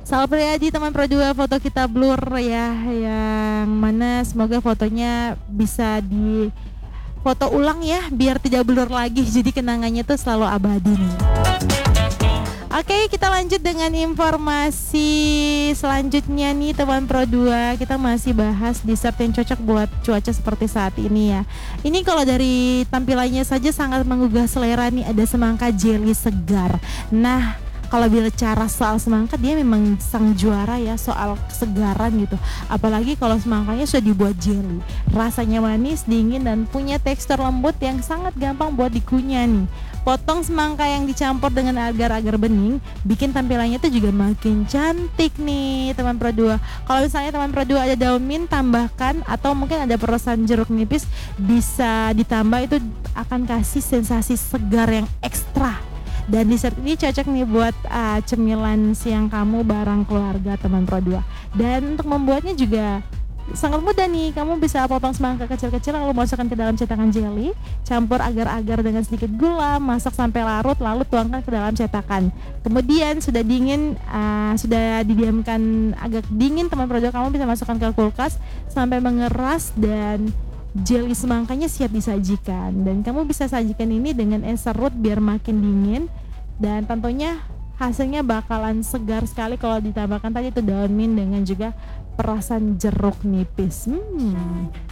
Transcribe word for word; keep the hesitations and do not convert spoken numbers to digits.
Sal Priadi teman Pro dua, foto kita blur ya, yang mana semoga fotonya bisa di foto ulang ya biar tidak blur lagi, jadi kenangannya tuh selalu abadi nih. Oke, kita lanjut dengan informasi selanjutnya nih teman Pro dua. Kita masih bahas dessert yang cocok buat cuaca seperti saat ini ya. Ini kalau dari tampilannya saja sangat menggugah selera nih, ada semangka jelly segar. Nah, kalau bicara soal semangka, dia memang sang juara ya soal kesegaran gitu. Apalagi kalau semangkanya sudah dibuat jelly, rasanya manis, dingin, dan punya tekstur lembut yang sangat gampang buat dikunyah nih. Potong semangka yang dicampur dengan agar-agar bening bikin tampilannya tuh juga makin cantik nih teman Pro dua. Kalau misalnya teman Pro dua ada daun mint, tambahkan, atau mungkin ada peresan jeruk nipis bisa ditambah, itu akan kasih sensasi segar yang ekstra. Dan dessert ini cocok nih buat uh, cemilan siang kamu bareng keluarga teman Pro dua. Dan untuk membuatnya juga sangat mudah nih. Kamu bisa potong semangka kecil-kecil lalu masukkan ke dalam cetakan jelly, campur agar-agar dengan sedikit gula, masak sampai larut, lalu tuangkan ke dalam cetakan. Kemudian sudah dingin, uh, sudah didiamkan agak dingin teman Pro dua, kamu bisa masukkan ke kulkas sampai mengeras dan jelly semangkanya siap disajikan. Dan kamu bisa sajikan ini dengan es serut biar makin dingin, dan tentunya hasilnya bakalan segar sekali kalau ditambahkan tadi itu daun mint dengan juga perasan jeruk nipis. Hmm.